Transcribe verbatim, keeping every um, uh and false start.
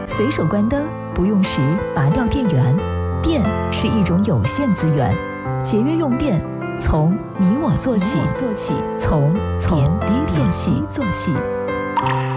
随手关灯，不用时拔掉电源。电是一种有限资源，节约用电，从你我做起，从点滴做起。